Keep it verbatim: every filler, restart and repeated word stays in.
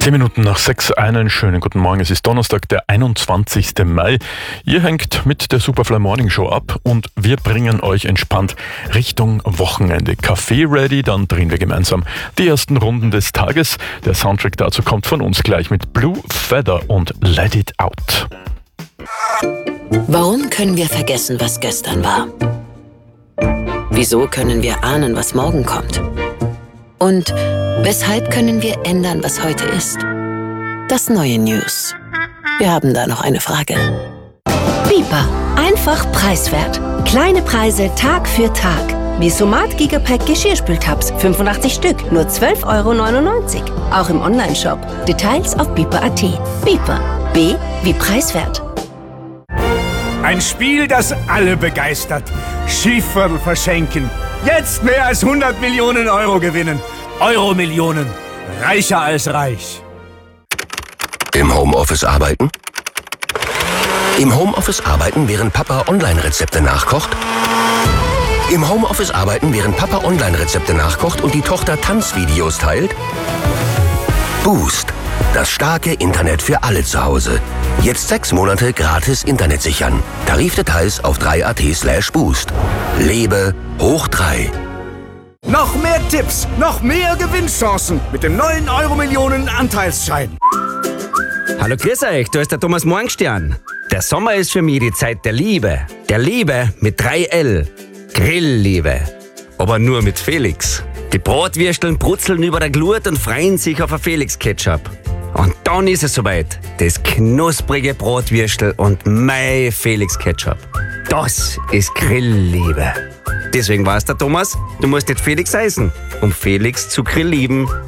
Zehn Minuten nach sechs, einen schönen guten Morgen. Es ist Donnerstag, der einundzwanzigsten Mai. Ihr hängt mit der Superfly Morning Show ab und wir bringen euch entspannt Richtung Wochenende. Kaffee ready, dann drehen wir gemeinsam die ersten Runden des Tages. Der Soundtrack dazu kommt von uns gleich mit Blue Feather und Let It Out. Warum können wir vergessen, was gestern war? Wieso können wir ahnen, was morgen kommt? Und weshalb können wir ändern, was heute ist? Das neue News. Wir haben da noch eine Frage. Bipa. Einfach preiswert. Kleine Preise Tag für Tag. Wie Somat Gigapack Geschirrspültabs. fünfundachtzig Stück. Nur zwölf Euro neunundneunzig. Auch im Onlineshop. Details auf bipa punkt at. Bipa. B wie preiswert. Ein Spiel, das alle begeistert. Schieferl verschenken. Jetzt mehr als hundert Millionen Euro gewinnen. Euro-Millionen. Reicher als reich. Im Homeoffice arbeiten? Im Homeoffice arbeiten, während Papa Online-Rezepte nachkocht? Im Homeoffice arbeiten, während Papa Online-Rezepte nachkocht und die Tochter Tanzvideos teilt? Boost. Das starke Internet für alle zu Hause. Jetzt sechs Monate gratis Internet sichern. Tarifdetails auf drei punkt at slash boost. Lebe hoch drei. Noch mehr Tipps, noch mehr Gewinnchancen mit dem neuen Euro-Millionen-Anteilsschein. Hallo, grüß euch, da ist der Thomas Morgenstern. Der Sommer ist für mich die Zeit der Liebe. Der Liebe mit drei L. Grillliebe. Aber nur mit Felix. Die Bratwürsteln brutzeln über der Glut und freuen sich auf ein Felix-Ketchup. Und dann ist es soweit. Das knusprige Bratwürstel und mein Felix-Ketchup. Das ist Grillliebe. Deswegen weiß der Thomas, du musst jetzt Felix heißen, um Felix zu grillieben.